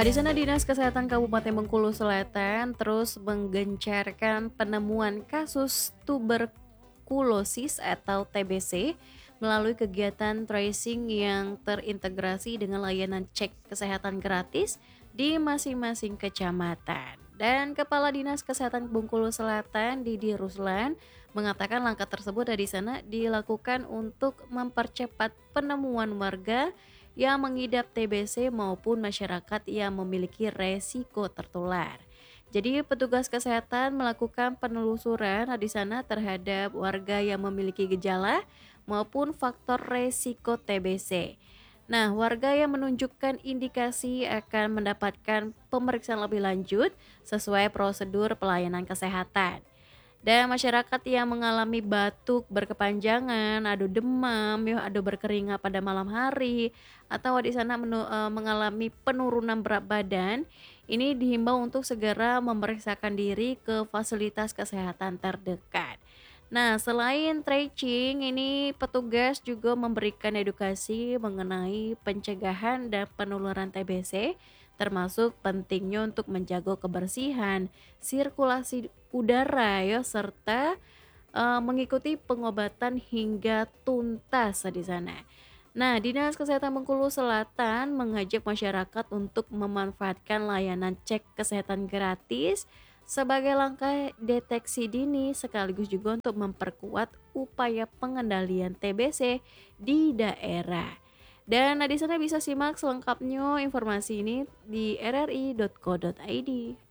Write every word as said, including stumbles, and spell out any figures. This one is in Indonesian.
Di sana Dinas Kesehatan Kabupaten Bengkulu Selatan terus menggencarkan penemuan kasus tuberkulosis atau T B C melalui kegiatan tracing yang terintegrasi dengan layanan cek kesehatan gratis di masing-masing kecamatan. Dan Kepala Dinas Kesehatan Bengkulu Selatan Didi Ruslan mengatakan langkah tersebut dari sana dilakukan untuk mempercepat penemuan warga yang mengidap T B C maupun masyarakat yang memiliki resiko tertular. Jadi petugas kesehatan melakukan penelusuran di sana terhadap warga yang memiliki gejala maupun faktor resiko T B C. Nah, warga yang menunjukkan indikasi akan mendapatkan pemeriksaan lebih lanjut sesuai prosedur pelayanan kesehatan. Dan masyarakat yang mengalami batuk berkepanjangan, adu demam, ya, adu berkeringat pada malam hari, atau di sana menu- eh, mengalami penurunan berat badan, ini dihimbau untuk segera memeriksakan diri ke fasilitas kesehatan terdekat. Nah, selain tracing, ini petugas juga memberikan edukasi mengenai pencegahan dan penularan T B C, termasuk pentingnya untuk menjaga kebersihan, sirkulasi udara ya serta eh, mengikuti pengobatan hingga tuntas di sana. Nah, Dinas Kesehatan Bengkulu Selatan mengajak masyarakat untuk memanfaatkan layanan cek kesehatan gratis sebagai langkah deteksi dini sekaligus juga untuk memperkuat upaya pengendalian T B C di daerah. Dan nah, di sana bisa simak selengkapnya informasi ini di r r i titik co titik i d.